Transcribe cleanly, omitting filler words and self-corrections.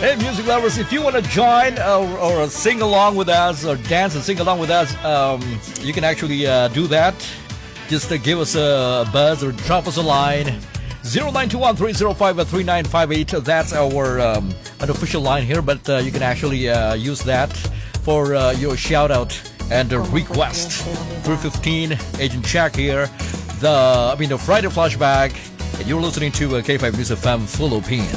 Hey, music lovers, if you want to join or sing along with us or dance and sing along with us, you can actually do that. Just give us a buzz or drop us a line. 0921-305-3958. That's our unofficial line here, but you can actually use that for your shout out and request. 315, Agent Jack here. The Friday flashback, and you're listening to K5 News FM Philippines.